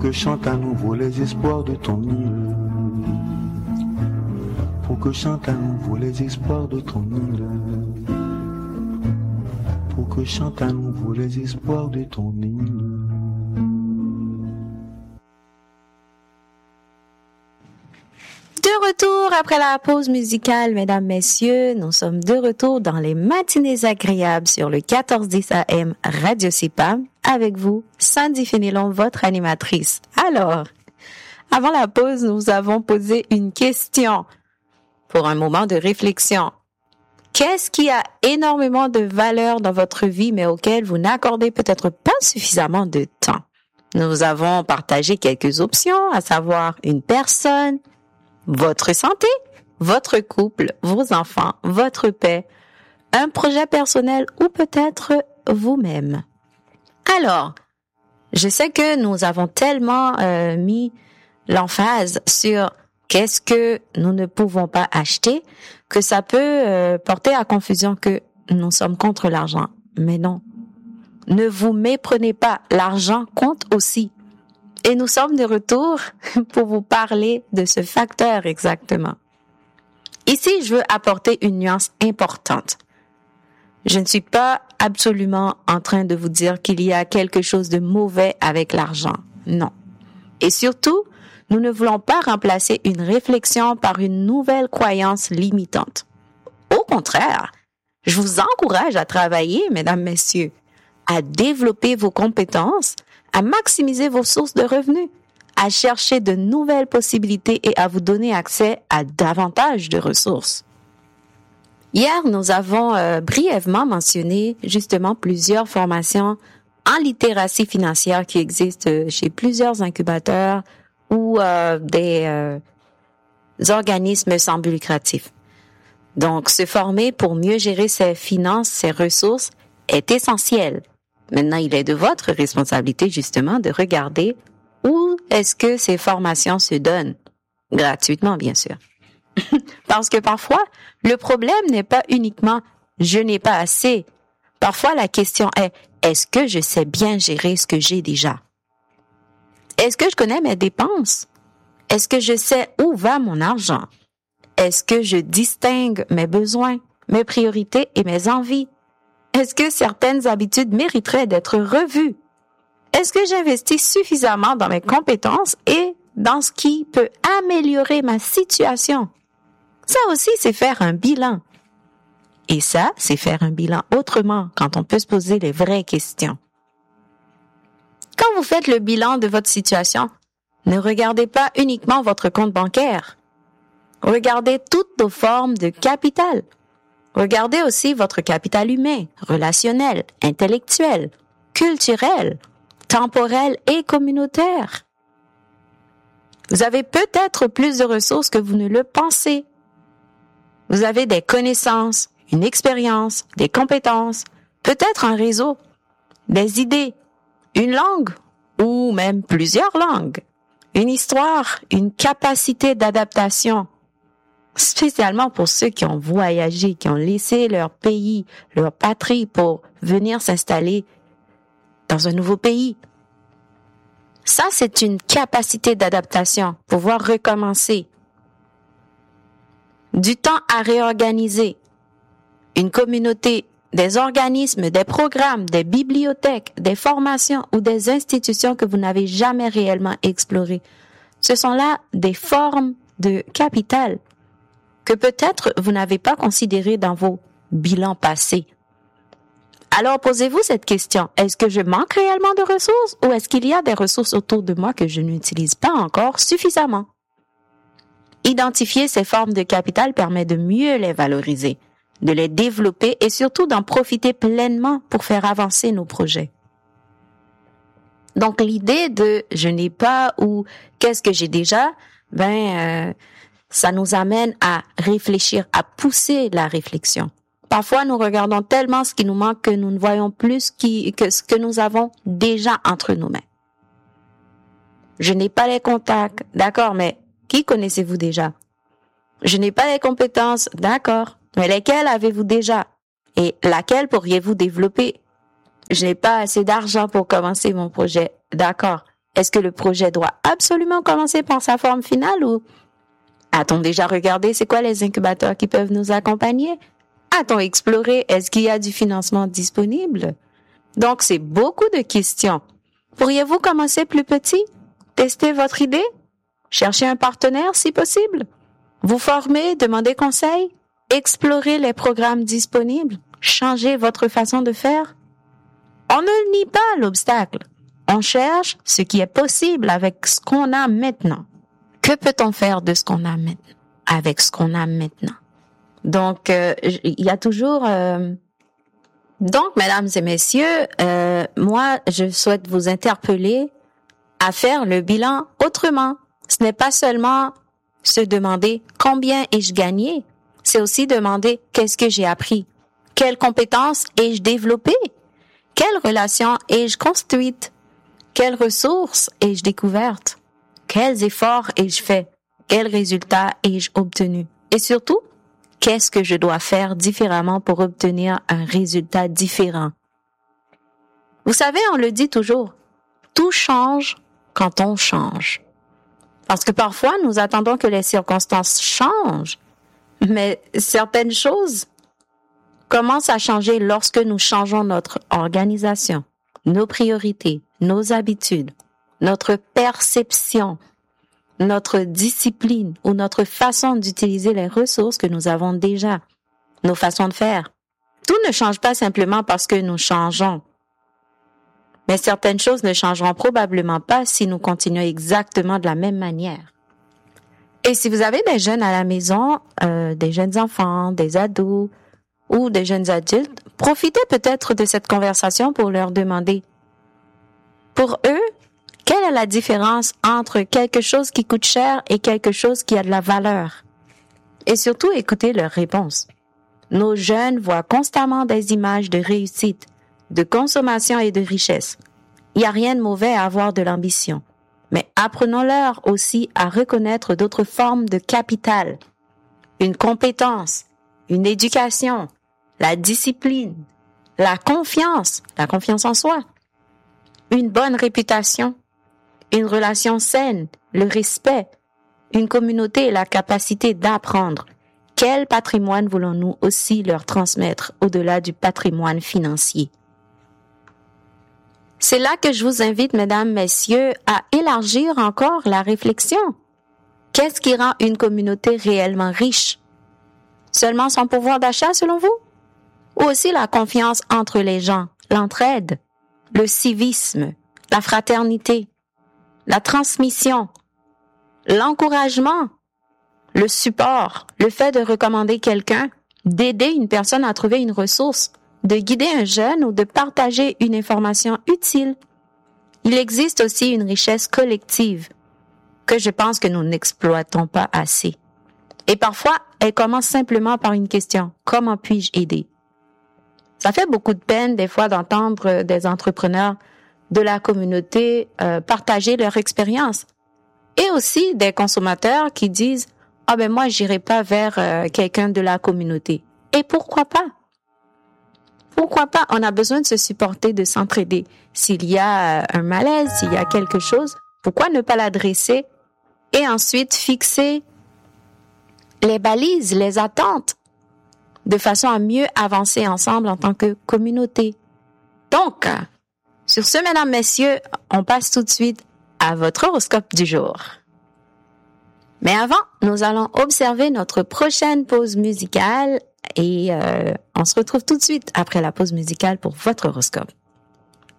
que chantent à nouveau les espoirs de ton île. Pour que chantent à nouveau les espoirs de ton île. Pour que chantent à nouveau les espoirs de ton île. De retour après la pause musicale, mesdames, messieurs, nous sommes de retour dans les matinées agréables sur le 1410 AM Radio CIPAM. Avec vous, Sandy Fénélon, votre animatrice. Alors, avant la pause, nous avons posé une question pour un moment de réflexion. Qu'est-ce qui a énormément de valeur dans votre vie, mais auquel vous n'accordez peut-être pas suffisamment de temps? Nous avons partagé quelques options, à savoir une personne, votre santé, votre couple, vos enfants, votre paix, un projet personnel ou peut-être vous-même. Alors, je sais que nous avons tellement mis l'emphase sur qu'est-ce que nous ne pouvons pas acheter que ça peut porter à confusion que nous sommes contre l'argent. Mais non, ne vous méprenez pas, l'argent compte aussi. Et nous sommes de retour pour vous parler de ce facteur exactement. Ici, je veux apporter une nuance importante. Je ne suis pas absolument en train de vous dire qu'il y a quelque chose de mauvais avec l'argent. Non. Et surtout, nous ne voulons pas remplacer une réflexion par une nouvelle croyance limitante. Au contraire, je vous encourage à travailler, mesdames, messieurs, à développer vos compétences, à maximiser vos sources de revenus, à chercher de nouvelles possibilités et à vous donner accès à davantage de ressources. Hier, nous avons brièvement mentionné justement plusieurs formations en littératie financière qui existent chez plusieurs incubateurs ou des organismes sans but lucratif. Donc, se former pour mieux gérer ses finances, ses ressources est essentiel. Maintenant, il est de votre responsabilité justement de regarder où est-ce que ces formations se donnent. Gratuitement, bien sûr. Parce que parfois, le problème n'est pas uniquement « je n'ai pas assez ». Parfois, la question est « est-ce que je sais bien gérer ce que j'ai déjà ?» Est-ce que je connais mes dépenses? Est-ce que je sais où va mon argent? Est-ce que je distingue mes besoins, mes priorités et mes envies? Est-ce que certaines habitudes mériteraient d'être revues? Est-ce que j'investis suffisamment dans mes compétences et dans ce qui peut améliorer ma situation? Ça aussi, c'est faire un bilan. Et ça, c'est faire un bilan autrement, quand on peut se poser les vraies questions. Quand vous faites le bilan de votre situation, ne regardez pas uniquement votre compte bancaire. Regardez toutes nos formes de capital. Regardez aussi votre capital humain, relationnel, intellectuel, culturel, temporel et communautaire. Vous avez peut-être plus de ressources que vous ne le pensez. Vous avez des connaissances, une expérience, des compétences, peut-être un réseau, des idées, une langue ou même plusieurs langues, une histoire, une capacité d'adaptation. Spécialement pour ceux qui ont voyagé, qui ont laissé leur pays, leur patrie pour venir s'installer dans un nouveau pays. Ça, c'est une capacité d'adaptation, pouvoir recommencer. Du temps à réorganiser. Une communauté, des organismes, des programmes, des bibliothèques, des formations ou des institutions que vous n'avez jamais réellement explorées. Ce sont là des formes de capital que peut-être vous n'avez pas considéré dans vos bilans passés. Alors posez-vous cette question, est-ce que je manque réellement de ressources ou est-ce qu'il y a des ressources autour de moi que je n'utilise pas encore suffisamment? Identifier ces formes de capital permet de mieux les valoriser, de les développer et surtout d'en profiter pleinement pour faire avancer nos projets. Donc l'idée de « je n'ai pas » ou « qu'est-ce que j'ai déjà », ça nous amène à réfléchir, à pousser la réflexion. Parfois, nous regardons tellement ce qui nous manque que nous ne voyons plus que ce que nous avons déjà entre nos mains. Je n'ai pas les contacts, d'accord, mais qui connaissez-vous déjà? Je n'ai pas les compétences, d'accord, mais lesquelles avez-vous déjà? Et laquelle pourriez-vous développer? Je n'ai pas assez d'argent pour commencer mon projet, d'accord. Est-ce que le projet doit absolument commencer par sa forme finale ou a-t-on déjà regardé c'est quoi les incubateurs qui peuvent nous accompagner? A-t-on exploré est-ce qu'il y a du financement disponible? Donc, c'est beaucoup de questions. Pourriez-vous commencer plus petit? Tester votre idée? Chercher un partenaire si possible? Vous former, demander conseil? Explorer les programmes disponibles? Changer votre façon de faire? On ne nie pas l'obstacle. On cherche ce qui est possible avec ce qu'on a maintenant. Que peut-on faire de ce qu'on a maintenant? Avec ce qu'on a maintenant. Donc, il y a toujours... Donc, mesdames et messieurs, moi, je souhaite vous interpeller à faire le bilan autrement. Ce n'est pas seulement se demander combien ai-je gagné, c'est aussi demander qu'est-ce que j'ai appris, quelles compétences ai-je développées, quelles relations ai-je construites, quelles ressources ai-je découvertes, quels efforts ai-je fait, quels résultats ai-je obtenus et surtout, qu'est-ce que je dois faire différemment pour obtenir un résultat différent? Vous savez, on le dit toujours, tout change quand on change. Parce que parfois, nous attendons que les circonstances changent, mais certaines choses commencent à changer lorsque nous changeons notre organisation, nos priorités, nos habitudes, notre perception, notre discipline ou notre façon d'utiliser les ressources que nous avons déjà, nos façons de faire. Tout ne change pas simplement parce que nous changeons. Mais certaines choses ne changeront probablement pas si nous continuons exactement de la même manière. Et si vous avez des jeunes à la maison, des jeunes enfants, des ados ou des jeunes adultes, profitez peut-être de cette conversation pour leur demander, pour eux, quelle est la différence entre quelque chose qui coûte cher et quelque chose qui a de la valeur? Et surtout, écoutez leurs réponses. Nos jeunes voient constamment des images de réussite, de consommation et de richesse. Il n'y a rien de mauvais à avoir de l'ambition. Mais apprenons-leur aussi à reconnaître d'autres formes de capital. Une compétence, une éducation, la discipline, la confiance en soi, une bonne réputation, une relation saine, le respect, une communauté et la capacité d'apprendre. Quel patrimoine voulons-nous aussi leur transmettre au-delà du patrimoine financier? C'est là que je vous invite, mesdames, messieurs, à élargir encore la réflexion. Qu'est-ce qui rend une communauté réellement riche? Seulement son pouvoir d'achat, selon vous? Ou aussi la confiance entre les gens, l'entraide, le civisme, la fraternité, la transmission, l'encouragement, le support, le fait de recommander quelqu'un, d'aider une personne à trouver une ressource, de guider un jeune ou de partager une information utile. Il existe aussi une richesse collective que je pense que nous n'exploitons pas assez. Et parfois, elle commence simplement par une question. Comment puis-je aider? Ça fait beaucoup de peine des fois d'entendre des entrepreneurs de la communauté partager leur expérience. Et aussi des consommateurs qui disent « Ah ben moi, j'irai pas vers quelqu'un de la communauté. » Et pourquoi pas? Pourquoi pas? On a besoin de se supporter, de s'entraider. S'il y a un malaise, s'il y a quelque chose, pourquoi ne pas l'adresser et ensuite fixer les balises, les attentes, de façon à mieux avancer ensemble en tant que communauté. Donc, sur ce, mesdames, messieurs, on passe tout de suite à votre horoscope du jour. Mais avant, nous allons observer notre prochaine pause musicale et on se retrouve tout de suite après la pause musicale pour votre horoscope.